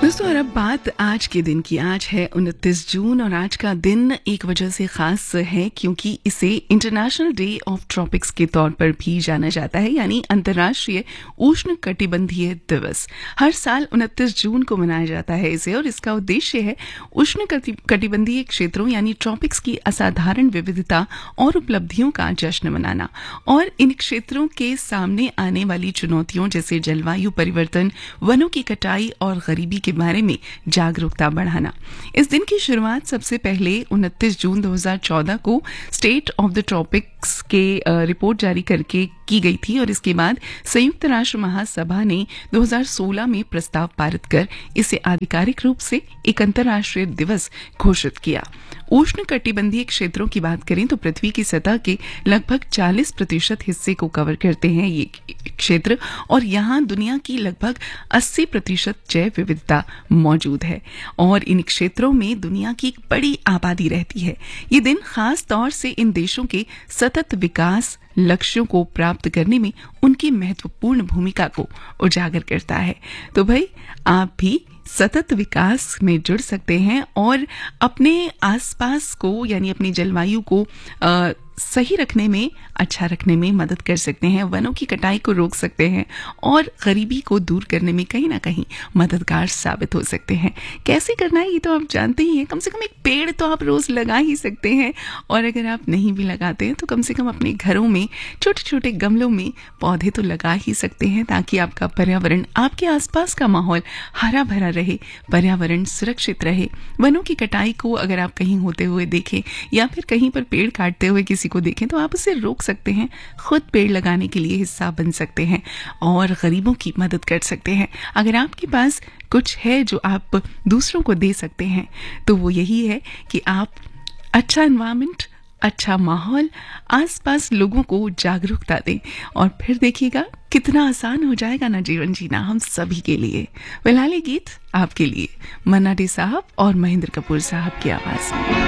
दोस्तों, और अब बात आज के दिन की। आज है 29 जून और आज का दिन एक वजह से खास है क्योंकि इसे इंटरनेशनल डे ऑफ ट्रॉपिक्स के तौर पर भी जाना जाता है, यानी अंतर्राष्ट्रीय उष्ण कटिबंधीय दिवस। हर साल 29 जून को मनाया जाता है इसे, और इसका उद्देश्य है उष्ण कटिबंधीय क्षेत्रों यानी ट्रॉपिक्स की असाधारण विविधता और उपलब्धियों का जश्न मनाना और इन क्षेत्रों के सामने आने वाली चुनौतियों जैसे जलवायु परिवर्तन, वनों की कटाई और गरीबी के बारे में जागरूकता बढ़ाना। इस दिन की शुरुआत सबसे पहले 29 जून 2014 को स्टेट ऑफ द ट्रॉपिक्स के रिपोर्ट जारी करके की गई थी, और इसके बाद संयुक्त राष्ट्र महासभा ने 2016 में प्रस्ताव पारित कर इसे आधिकारिक रूप से एक अंतर्राष्ट्रीय दिवस घोषित किया। उष्ण कटिबंधीय क्षेत्रों की बात करें तो पृथ्वी की सतह के लगभग 40% हिस्से को कवर करते हैं ये क्षेत्र, और यहाँ दुनिया की लगभग 80% जैव विविधता मौजूद है और इन क्षेत्रों में दुनिया की एक बड़ी आबादी रहती है। ये दिन खास तौर से इन देशों के सतत विकास लक्ष्यों को प्राप्त करने में उनकी महत्वपूर्ण भूमिका को उजागर करता है। तो भाई, आप भी सतत विकास में जुड़ सकते हैं और अपने आसपास को यानी अपनी जलवायु को सही रखने में, अच्छा रखने में मदद कर सकते हैं, वनों की कटाई को रोक सकते हैं और गरीबी को दूर करने में कहीं ना कहीं मददगार साबित हो सकते हैं। कैसे करना है ये तो आप जानते ही हैं। कम से कम एक पेड़ तो आप रोज लगा ही सकते हैं, और अगर आप नहीं भी लगाते हैं तो कम से कम अपने घरों में छोटे छोटे गमलों में पौधे तो लगा ही सकते हैं, ताकि आपका पर्यावरण, आपके आसपास का माहौल हरा भरा रहे, पर्यावरण सुरक्षित रहे। वनों की कटाई को अगर आप कहीं होते हुए देखें या फिर कहीं पर पेड़ काटते हुए किसी को देखें तो आप उसे रोक सकते हैं, खुद पेड़ लगाने के लिए हिस्सा बन सकते हैं और गरीबों की मदद कर सकते हैं। अगर आपके पास कुछ है जो आप दूसरों को दे सकते हैं तो वो यही है कि आप अच्छा एनवायरनमेंट, अच्छा माहौल, आसपास लोगों को जागरूकता दें, और फिर देखिएगा कितना आसान हो जाएगा ना जीवन जीना हम सभी के लिए। फिलहाल ये गीत आपके लिए मन्ना डे साहब और महेंद्र कपूर साहब की आवाज में।